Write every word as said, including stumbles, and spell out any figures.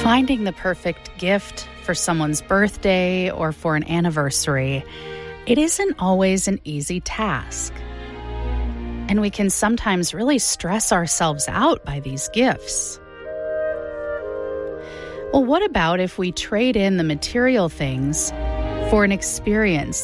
Finding the perfect gift for someone's birthday or for an anniversary, it isn't always an easy task. And we can sometimes really stress ourselves out by these gifts. Well, what about if we trade in the material things for an experience